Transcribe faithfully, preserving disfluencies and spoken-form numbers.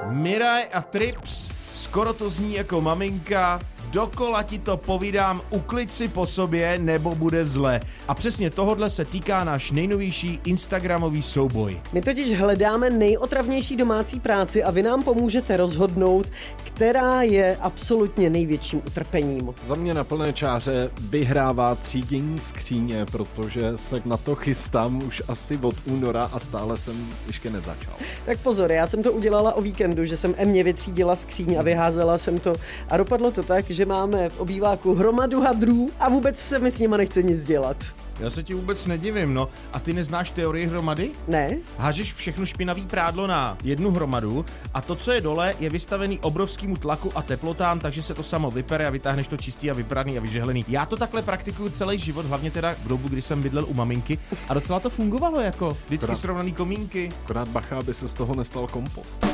Miraj a Trips, skoro to zní jako maminka, dokola ti to povídám, uklid si po sobě, nebo bude zle. A přesně tohodle se týká náš nejnovější instagramový souboj. My totiž hledáme nejotravnější domácí práci a vy nám pomůžete rozhodnout, která je absolutně největším utrpením. Za mě na plné čáře vyhrává třídění skříně, protože se na to chystám už asi od února a stále jsem ještě nezačal. Tak pozor, já jsem to udělala o víkendu, že jsem Emě vytřídila skříň a vyházela jsem to a dopadlo to tak, že máme v obýváku hromadu hadrů a vůbec se mi s nima nechce nic dělat. Já se ti vůbec nedivím, no. A ty neznáš teorii hromady? Ne? Hážeš všechno špinavý prádlo na jednu hromadu a to, co je dole, je vystavený obrovskému tlaku a teplotám, takže se to samo vypere a vytáhneš to čistý a vypraný a vyžehlený. Já to takhle praktikuju celý život, hlavně teda v dobu, kdy jsem bydlel u maminky a docela to fungovalo jako vždycky Akorát, srovnaný komínky. Akorát bacha, aby se z toho nestal kompost.